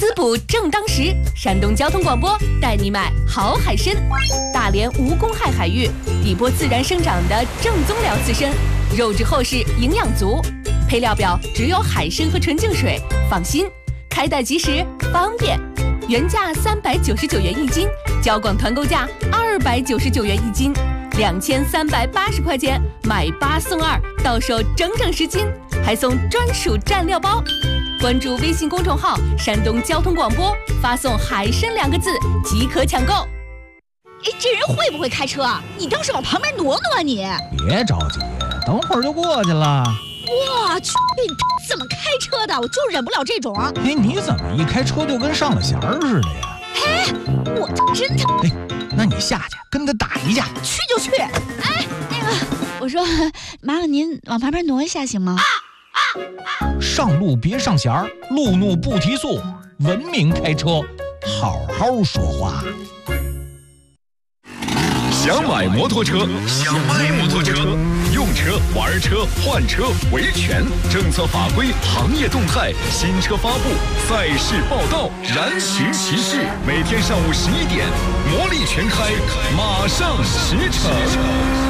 滋补正当时，山东交通广播带你买好海参。大连无公害海域，底波自然生长的正宗辽刺参，肉质厚实，营养足。配料表只有海参和纯净水，放心，开袋即时，方便。原价399元一斤，交广团购价299元一斤，2380块钱买8送2，到手整整10斤，还送专属蘸料包。关注微信公众号山东交通广播，发送海参2个字即可抢购。 这人会不会开车啊？你倒是往旁边挪挪啊你！ 别着急，等会儿就过去了。 我去，怎么开车的？我就忍不了这种。 你怎么一开车就跟上了弦儿似的呀？ 我真的。 那你下去跟他打一架。 去就去。我说，麻烦您往旁边挪一下行吗？ 上路别上弦儿，路怒不提速，文明开车，好好说话。 想买摩托车，用车、玩车、换车、维权，政策法规、行业动态、新车发布、赛事报道，燃情骑士，每天上午11点，魔力全开，马上驰骋。